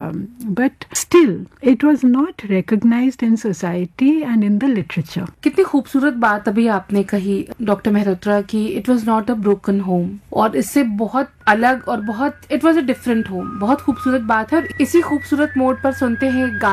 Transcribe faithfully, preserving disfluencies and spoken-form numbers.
but still it was not recognized in society and in the literature. कितनी खूबसूरत बात अभी आपने कही डॉक्टर मेहरोत्रा की, it was not a broken home, और इससे बहुत अलग और बहुत it was a different home. बहुत खूबसूरत बात है. और इसी खूबसूरत मोड पर सुनते हैं